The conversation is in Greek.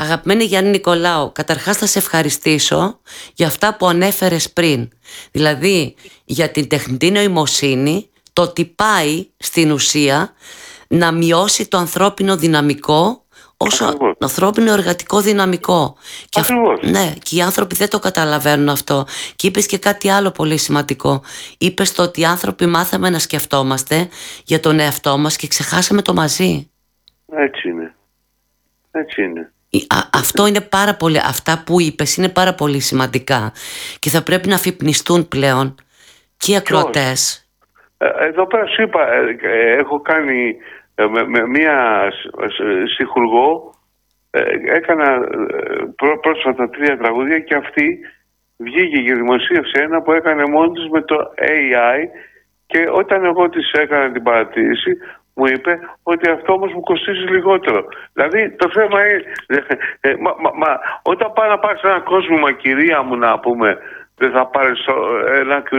Αγαπημένη Γιάννη Νικολάου, καταρχάς θα σε ευχαριστήσω για αυτά που ανέφερες πριν. Δηλαδή για την τεχνητή νοημοσύνη, το ότι πάει στην ουσία να μειώσει το ανθρώπινο δυναμικό όσο Ακριβώς. το ανθρώπινο εργατικό δυναμικό. Και ναι, και οι άνθρωποι δεν το καταλαβαίνουν αυτό. Και είπες και κάτι άλλο πολύ σημαντικό. Είπες το ότι οι άνθρωποι μάθαμε να σκεφτόμαστε για τον εαυτό μας και ξεχάσαμε το μαζί. Έτσι είναι. Έτσι είναι. Αυτό είναι πάρα πολύ, αυτά που είπες είναι πάρα πολύ σημαντικά και θα πρέπει να αφυπνιστούν πλέον και οι ακροατές. Εδώ πέρα σου είπα, έχω κάνει με μία συγχουργό, έκανα πρόσφατα 3 τραγούδια και αυτή βγήκε και δημοσίευσε ένα που έκανε μόνη της με το AI και όταν εγώ της έκανα την παρατήρηση μου είπε ότι αυτό όμως μου κοστίζει λιγότερο. Δηλαδή το θέμα είναι όταν πάει να πάρεις έναν κόσμο, μα κυρία μου, να πούμε, δεν θα πάρεις ένα